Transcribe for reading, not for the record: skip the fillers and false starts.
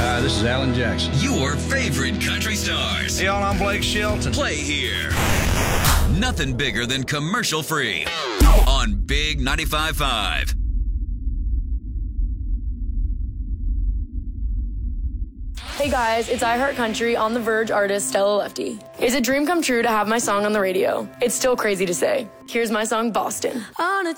Hi, this is Alan Jackson. Your favorite country stars. Hey, y'all, I'm Blake Shelton. Play here. Nothing bigger than commercial free on Big 95.5. Hey guys, it's iHeartCountry on the Verge artist Stella Lefty. It's a dream come true to have my song on the radio. It's still crazy to say. Here's my song, Boston.